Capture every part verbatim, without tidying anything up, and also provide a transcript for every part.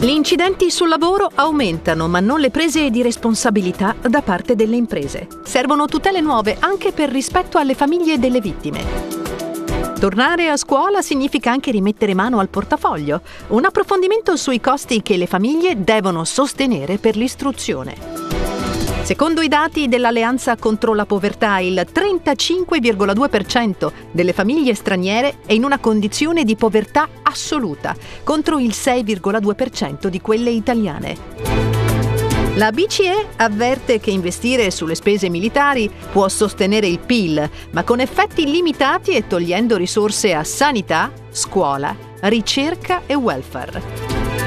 Gli incidenti sul lavoro aumentano, ma non le prese di responsabilità da parte delle imprese. Servono tutele nuove anche per rispetto alle famiglie delle vittime. Tornare a scuola significa anche rimettere mano al portafoglio. Un approfondimento sui costi che le famiglie devono sostenere per l'istruzione. Secondo i dati dell'Alleanza contro la povertà, il trentacinque virgola due per cento delle famiglie straniere è in una condizione di povertà assoluta, contro il sei virgola due per cento di quelle italiane. La B C E avverte che investire sulle spese militari può sostenere il P I L, ma con effetti limitati e togliendo risorse a sanità, scuola, ricerca e welfare.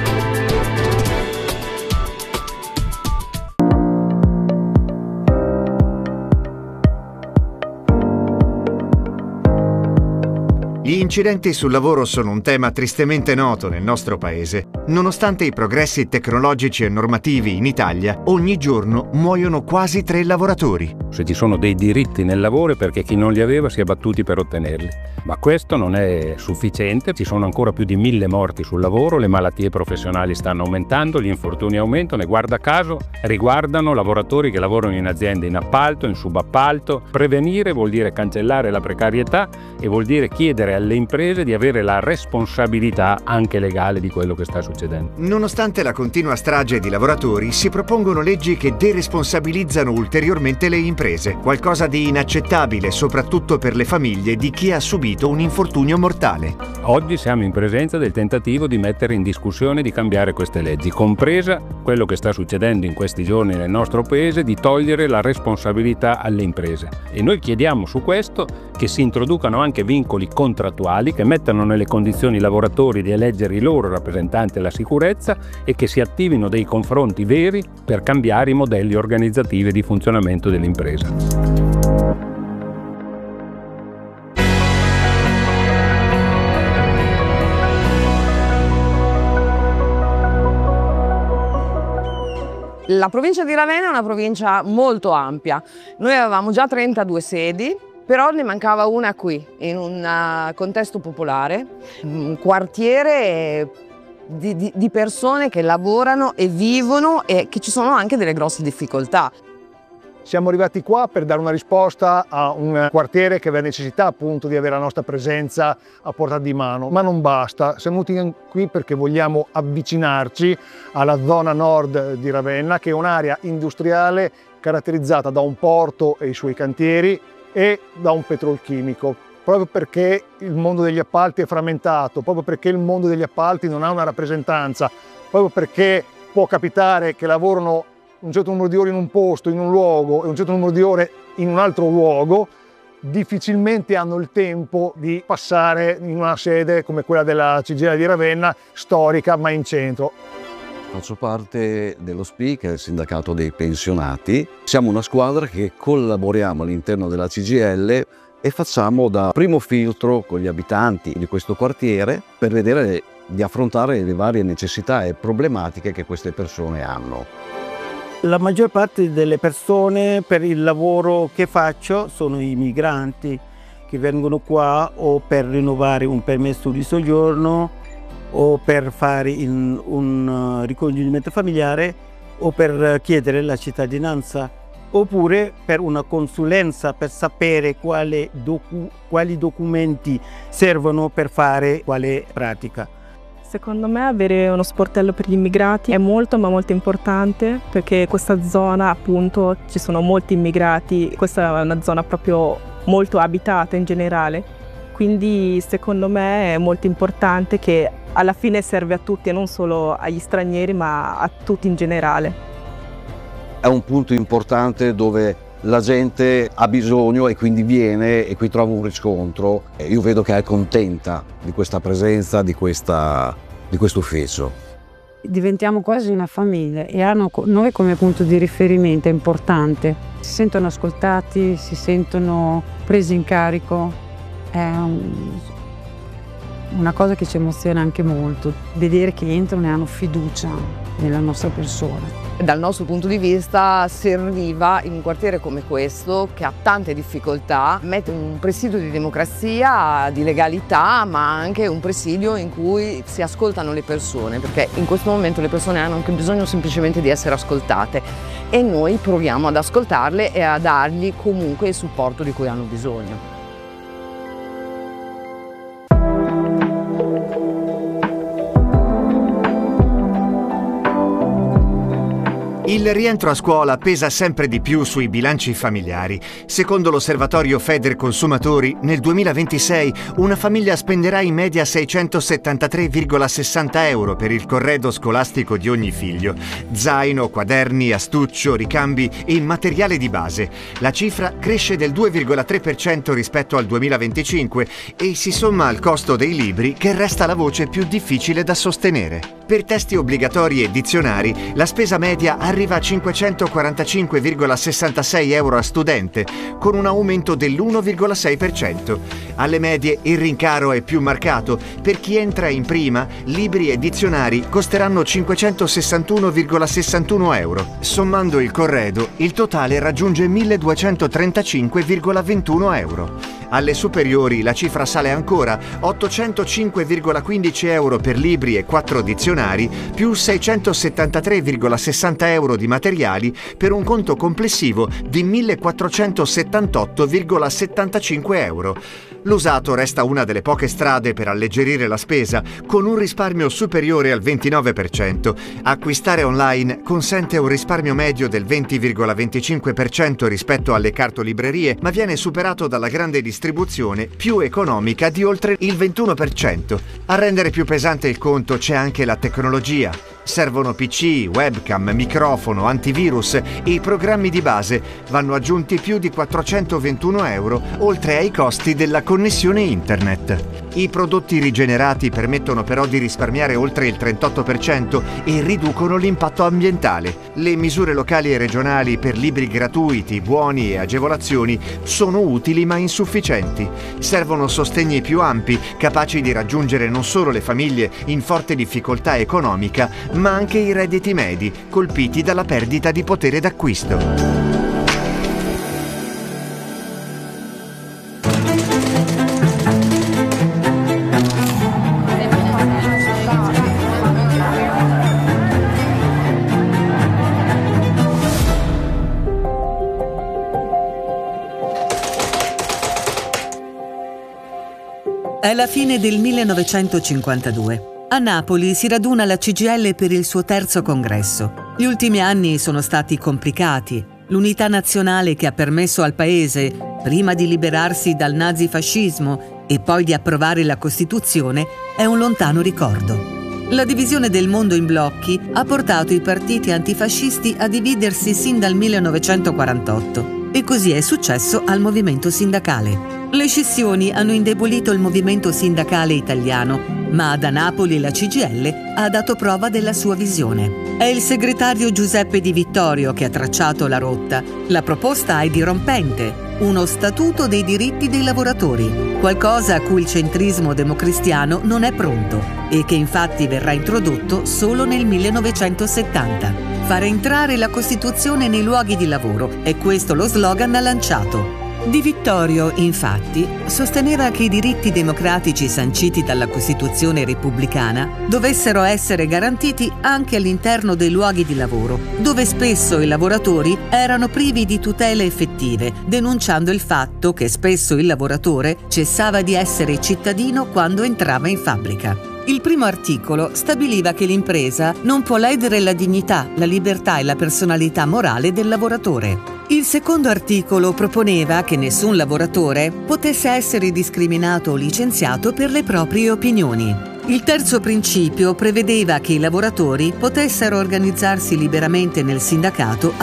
Gli incidenti sul lavoro sono un tema tristemente noto nel nostro paese. Nonostante i progressi tecnologici e normativi in Italia, ogni giorno muoiono quasi tre lavoratori. Se ci sono dei diritti nel lavoro è perché chi non li aveva si è battuti per ottenerli. Ma questo non è sufficiente, ci sono ancora più di mille morti sul lavoro, le malattie professionali stanno aumentando, gli infortuni aumentano e guarda caso riguardano lavoratori che lavorano in aziende in appalto, in subappalto. Prevenire vuol dire cancellare la precarietà e vuol dire chiedere alle imprese di avere la responsabilità anche legale di quello che sta succedendo. Nonostante la continua strage di lavoratori, si propongono leggi che deresponsabilizzano ulteriormente le imprese, qualcosa di inaccettabile soprattutto per le famiglie di chi ha subito un infortunio mortale. Oggi siamo in presenza del tentativo di mettere in discussione di cambiare queste leggi, compresa quello che sta succedendo in questi giorni nel nostro paese di togliere la responsabilità alle imprese. E noi chiediamo su questo che si introducano anche vincoli contrattuali che mettano nelle condizioni i lavoratori di eleggere i loro rappresentanti alla sicurezza e che si attivino dei confronti veri per cambiare i modelli organizzativi di funzionamento dell'impresa. La provincia di Ravenna è una provincia molto ampia. Noi avevamo già trentadue sedi, però ne mancava una qui, in un contesto popolare, un quartiere di, di, di persone che lavorano e vivono e che ci sono anche delle grosse difficoltà. Siamo arrivati qua per dare una risposta a un quartiere che aveva necessità appunto di avere la nostra presenza a portata di mano, ma non basta. Siamo venuti qui perché vogliamo avvicinarci alla zona nord di Ravenna, che è un'area industriale caratterizzata da un porto e i suoi cantieri e da un petrolchimico. Proprio perché il mondo degli appalti è frammentato, proprio perché il mondo degli appalti non ha una rappresentanza, proprio perché può capitare che lavorano un certo numero di ore in un posto, in un luogo e un certo numero di ore in un altro luogo, difficilmente hanno il tempo di passare in una sede come quella della C G I L di Ravenna, storica ma in centro. Faccio parte dello S P I, che è il sindacato dei pensionati. Siamo una squadra che collaboriamo all'interno della C G I L e facciamo da primo filtro con gli abitanti di questo quartiere per vedere di affrontare le varie necessità e problematiche che queste persone hanno. La maggior parte delle persone per il lavoro che faccio sono i migranti che vengono qua o per rinnovare un permesso di soggiorno o per fare in, un ricongiungimento familiare o per chiedere la cittadinanza oppure per una consulenza per sapere quale docu, quali documenti servono per fare quale pratica. Secondo me avere uno sportello per gli immigrati è molto ma molto importante perché questa zona appunto ci sono molti immigrati, questa è una zona proprio molto abitata in generale, quindi secondo me è molto importante che alla fine serve a tutti e non solo agli stranieri ma a tutti in generale. È un punto importante dove la gente ha bisogno e quindi viene e qui trova un riscontro. Io vedo che è contenta di questa presenza, di, questa, di questo ufficio. Diventiamo quasi una famiglia e hanno noi come punto di riferimento è importante. Si sentono ascoltati, si sentono presi in carico. È un, una cosa che ci emoziona anche molto, vedere che entrano e hanno fiducia nella nostra persona. Dal nostro punto di vista serviva in un quartiere come questo, che ha tante difficoltà, mettere un presidio di democrazia, di legalità, ma anche un presidio in cui si ascoltano le persone, perché in questo momento le persone hanno anche bisogno semplicemente di essere ascoltate e noi proviamo ad ascoltarle e a dargli comunque il supporto di cui hanno bisogno. Il rientro a scuola pesa sempre di più sui bilanci familiari. Secondo l'osservatorio Federconsumatori, nel duemilaventisei una famiglia spenderà in media seicentosettantatré virgola sessanta euro per il corredo scolastico di ogni figlio. Zaino, quaderni, astuccio, ricambi e materiale di base. La cifra cresce del due virgola tre per cento rispetto al duemilaventicinque e si somma al costo dei libri, che resta la voce più difficile da sostenere. Per testi obbligatori e dizionari, la spesa media arriva a cinquecentoquarantacinque virgola sessantasei euro a studente, con un aumento dell'uno virgola sei per cento. Alle medie il rincaro è più marcato. Per chi entra in prima, libri e dizionari costeranno cinquecentosessantuno virgola sessantuno euro. Sommando il corredo, il totale raggiunge milleduecentotrentacinque virgola ventuno euro. Alle superiori la cifra sale ancora, ottocentocinque virgola quindici euro per libri e quattro dizionari, più seicentosettantatré virgola sessanta euro di materiali, per un conto complessivo di millequattrocentosettantotto virgola settantacinque euro. L'usato resta una delle poche strade per alleggerire la spesa, con un risparmio superiore al ventinove per cento. Acquistare online consente un risparmio medio del venti virgola venticinque per cento rispetto alle cartolibrerie, ma viene superato dalla grande distribuzione, più economica di oltre il ventuno per cento. A rendere più pesante il conto c'è anche la tecnologia. Servono P C, webcam, microfono, antivirus e i programmi di base. Vanno aggiunti più di quattrocentoventuno euro, oltre ai costi della connessione internet. I prodotti rigenerati permettono però di risparmiare oltre il trentotto per cento e riducono l'impatto ambientale. Le misure locali e regionali per libri gratuiti, buoni e agevolazioni sono utili ma insufficienti. Servono sostegni più ampi, capaci di raggiungere non solo le famiglie in forte difficoltà economica, ma anche i redditi medi, colpiti dalla perdita di potere d'acquisto. È la fine del millenovecentocinquantadue. A Napoli si raduna la C G I L per il suo terzo congresso. Gli ultimi anni sono stati complicati. L'unità nazionale che ha permesso al paese, prima di liberarsi dal nazifascismo e poi di approvare la Costituzione, è un lontano ricordo. La divisione del mondo in blocchi ha portato i partiti antifascisti a dividersi sin dal millenovecentoquarantotto e così è successo al movimento sindacale. Le scissioni hanno indebolito il movimento sindacale italiano, ma da Napoli la C G I L ha dato prova della sua visione. È il segretario Giuseppe Di Vittorio che ha tracciato la rotta. La proposta è dirompente, uno statuto dei diritti dei lavoratori, qualcosa a cui il centrismo democristiano non è pronto e che infatti verrà introdotto solo nel millenovecentosettanta. Fare entrare la Costituzione nei luoghi di lavoro, è questo lo slogan lanciato. Di Vittorio, infatti, sosteneva che i diritti democratici sanciti dalla Costituzione repubblicana dovessero essere garantiti anche all'interno dei luoghi di lavoro, dove spesso i lavoratori erano privi di tutele effettive, denunciando il fatto che spesso il lavoratore cessava di essere cittadino quando entrava in fabbrica. Il primo articolo stabiliva che l'impresa non può ledere la dignità, la libertà e la personalità morale del lavoratore. Il secondo articolo proponeva che nessun lavoratore potesse essere discriminato o licenziato per le proprie opinioni. Il terzo principio prevedeva che i lavoratori potessero organizzarsi liberamente nel sindacato